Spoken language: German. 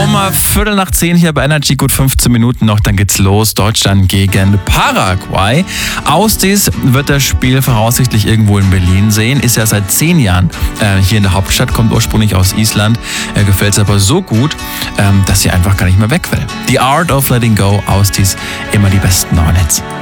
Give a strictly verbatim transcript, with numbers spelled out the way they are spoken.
Um Viertel nach zehn hier bei Energy, gut fünfzehn Minuten noch, dann geht's los. Deutschland gegen Paraguay. Austis wird das Spiel voraussichtlich irgendwo in Berlin sehen. Ist ja seit zehn Jahren äh, hier in der Hauptstadt, kommt ursprünglich aus Island. Er gefällt es aber so gut, ähm, dass sie einfach gar nicht mehr weg will. The Art of Letting Go, Austis, immer die besten Neuen Hits.